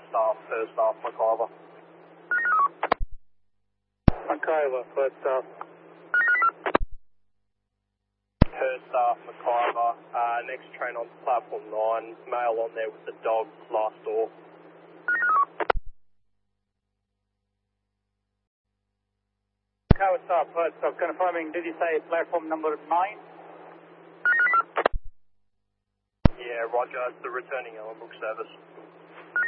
first staff, McIver. McIver, first staff. First staff, McIver. Next train on platform 9, male on there with the dog, last door. McIver, staff, first staff. Confirming, did you say platform number 9? Yeah, roger, it's the returning Ellenbrook service.